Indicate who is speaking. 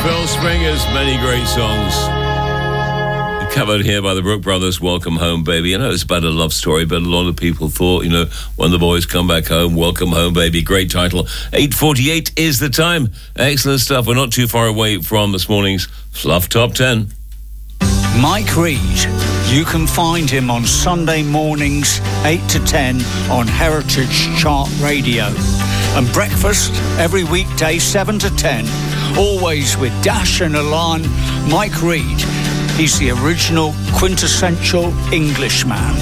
Speaker 1: Phil Springer's many great songs. Covered here by the Brook Brothers, Welcome Home Baby. I know it's about a love story, but a lot of people thought, when the boys come back home, Welcome Home Baby. Great title. 8:48 is the time. Excellent stuff. We're not too far away from this morning's Fluff Top 10.
Speaker 2: Mike Reid. You can find him on Sunday mornings, 8 to 10 on Heritage Chart Radio. And breakfast every weekday, 7 to 10. Always with Dash and Alan. Mike Reid. He's the original quintessential Englishman.